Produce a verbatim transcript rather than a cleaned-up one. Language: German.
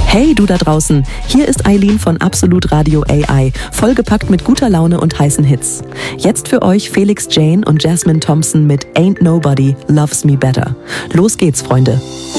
Hey du da draußen, hier ist Eileen von Absolut Radio A I, vollgepackt mit guter Laune und heißen Hits. Jetzt für euch Felix Jane und Jasmine Thompson mit Ain't Nobody Loves Me Better. Los geht's, Freunde.